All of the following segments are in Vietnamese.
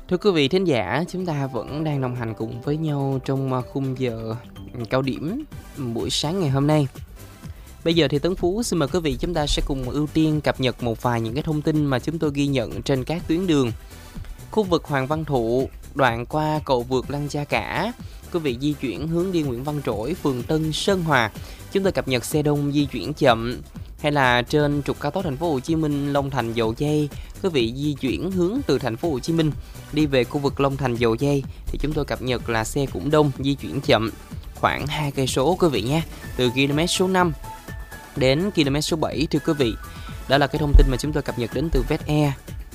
Thưa quý vị thính giả, chúng ta vẫn đang đồng hành cùng với nhau trong khung giờ cao điểm buổi sáng ngày hôm nay. Bây giờ thì Tấn Phú xin mời quý vị chúng ta sẽ cùng ưu tiên cập nhật một vài những cái thông tin mà chúng tôi ghi nhận trên các tuyến đường. Khu vực Hoàng Văn Thụ, đoạn qua cầu vượt Lăng Cha Cả, quý vị di chuyển hướng đi Nguyễn Văn Trỗi, phường Tân Sơn Hòa, chúng tôi cập nhật xe đông di chuyển chậm. Hay là trên trục cao tốc thành phố Hồ Chí Minh Long Thành Dầu Giây, quý vị di chuyển hướng từ thành phố Hồ Chí Minh đi về khu vực Long Thành Dầu Giây thì chúng tôi cập nhật là xe cũng đông, di chuyển chậm khoảng 2 cây số quý vị nhé, từ km số 5 đến km số 7 thưa quý vị. Đó là cái thông tin mà chúng tôi cập nhật đến từ VetAir.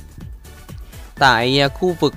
Tại khu vực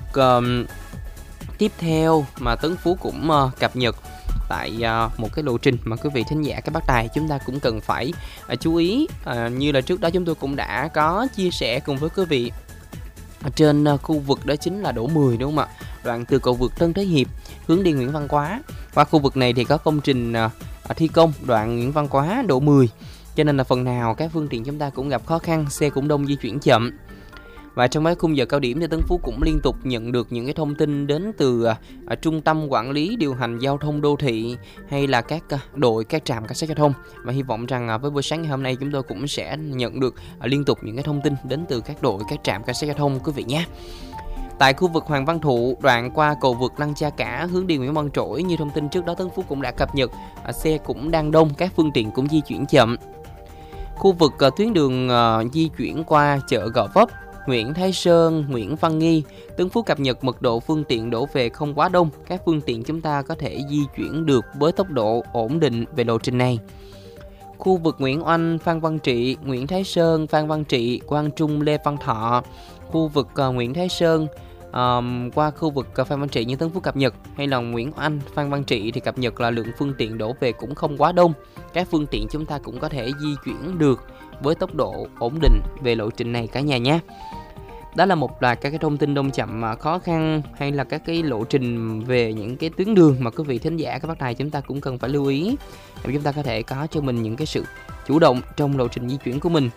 tiếp theo mà Tấn Phú cũng cập nhật tại một cái lộ trình mà quý vị thính giả các bác tài chúng ta cũng cần phải chú ý, như là trước đó chúng tôi cũng đã có chia sẻ cùng với quý vị trên khu vực đó chính là đổ 10 đúng không ạ, đoạn từ cầu vượt Tân Thế Hiệp hướng đi Nguyễn Văn Quá. Qua khu vực này thì có công trình thi công đoạn Nguyễn Văn Quá đổ 10, cho nên là phần nào các phương tiện chúng ta cũng gặp khó khăn, xe cũng đông, di chuyển chậm. Và trong mấy khung giờ cao điểm thì Tấn Phú cũng liên tục nhận được những cái thông tin đến từ Trung tâm Quản lý Điều hành Giao thông Đô thị hay là các đội, các trạm cảnh sát giao thông. Và hy vọng rằng với buổi sáng ngày hôm nay chúng tôi cũng sẽ nhận được liên tục những cái thông tin đến từ các đội, các trạm cảnh sát giao thông quý vị nhé. Tại khu vực Hoàng Văn Thụ, đoạn qua cầu vượt Lăng Cha Cả hướng đi Nguyễn Văn Trỗi, như thông tin trước đó Tấn Phú cũng đã cập nhật, xe cũng đang đông, các phương tiện cũng di chuyển chậm. Khu vực tuyến đường di chuyển qua chợ Gò Vấp, Nguyễn Thái Sơn, Nguyễn Văn Nghi, Tấn Phú cập nhật mật độ phương tiện đổ về không quá đông, các phương tiện chúng ta có thể di chuyển được với tốc độ ổn định về lộ trình này. Khu vực Nguyễn Oanh, Phan Văn Trị, Nguyễn Thái Sơn, Phan Văn Trị, Quang Trung, Lê Văn Thọ, khu vực Nguyễn Thái Sơn qua khu vực Phan Văn Trị như Tấn Phú cập nhật, hay là Nguyễn Oanh, Phan Văn Trị thì cập nhật là lượng phương tiện đổ về cũng không quá đông, các phương tiện chúng ta cũng có thể di chuyển được với tốc độ ổn định về lộ trình này cả nhà nhé. Đó là một loạt các cái thông tin đông chậm mà khó khăn hay là các cái lộ trình về những cái tuyến đường mà quý vị thính giả các bác tài chúng ta cũng cần phải lưu ý để chúng ta có thể có cho mình những cái sự chủ động trong lộ trình di chuyển của mình.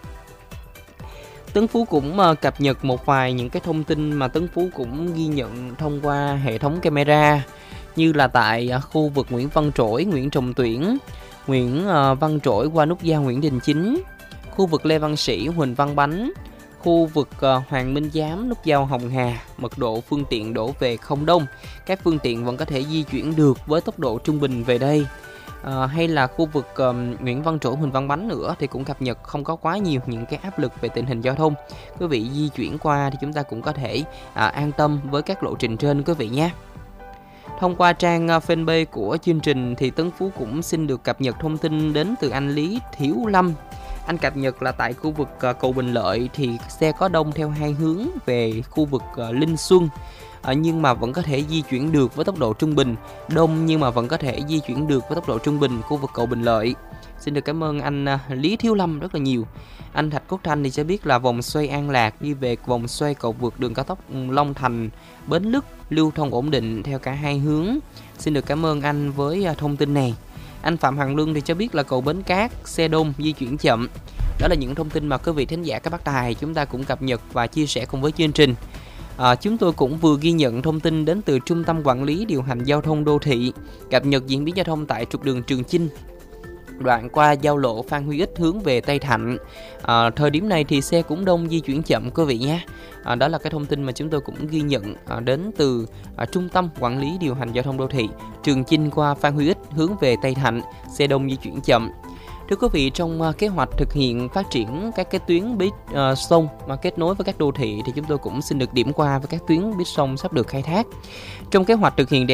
Tấn Phú cũng cập nhật một vài những cái thông tin mà Tấn Phú cũng ghi nhận thông qua hệ thống camera, như là tại khu vực Nguyễn Văn Trỗi, Nguyễn Trọng Tuyển, Nguyễn Văn Trỗi qua nút giao Nguyễn Đình Chính, khu vực Lê Văn Sĩ, Huỳnh Văn Bánh, khu vực Hoàng Minh Giám, nút giao Hồng Hà, mật độ phương tiện đổ về không đông, các phương tiện vẫn có thể di chuyển được với tốc độ trung bình về đây. Hay là khu vực Nguyễn Văn Trỗi, Huỳnh Văn Bánh nữa thì cũng cập nhật không có quá nhiều những cái áp lực về tình hình giao thông. Quý vị di chuyển qua thì chúng ta cũng có thể an tâm với các lộ trình trên quý vị nhé. Thông qua trang fanpage của chương trình thì Tấn Phú cũng xin được cập nhật thông tin đến từ anh Lý Thiểu Lâm. Anh cập nhật là tại khu vực cầu Bình Lợi thì xe có đông theo hai hướng về khu vực Linh Xuân, nhưng mà vẫn có thể di chuyển được với tốc độ trung bình. Đông nhưng mà vẫn có thể di chuyển được với tốc độ trung bình khu vực cầu Bình Lợi. Xin được cảm ơn anh Lý Thiếu Lâm rất là nhiều. Anh Thạch Quốc Thanh thì cho biết là vòng xoay An Lạc đi về vòng xoay cầu vượt đường cao tốc Long Thành Bến Lức lưu thông ổn định theo cả hai hướng. Xin được cảm ơn anh với thông tin này. Anh Phạm Hằng Lương thì cho biết là cầu Bến Cát xe đông di chuyển chậm. Đó là những thông tin mà quý vị thính giả các bác tài chúng ta cũng cập nhật và chia sẻ cùng với chương trình. Chúng tôi cũng vừa ghi nhận thông tin đến từ Trung tâm Quản lý Điều hành Giao thông Đô thị, cập nhật diễn biến giao thông tại trục đường Trường Chinh, đoạn qua giao lộ Phan Huy Ích hướng về Tây Thạnh. Thời điểm này thì xe cũng đông, di chuyển chậm quý vị nhé. Đó là cái thông tin mà chúng tôi cũng ghi nhận đến từ Trung tâm Quản lý Điều hành Giao thông Đô thị, Trường Chinh qua Phan Huy Ích hướng về Tây Thạnh, xe đông di chuyển chậm. Thưa quý vị, trong kế hoạch thực hiện phát triển các cái tuyến buýt sông mà kết nối với các đô thị thì chúng tôi cũng xin được điểm qua với các tuyến buýt sông sắp được khai thác. Trong kế hoạch thực hiện đề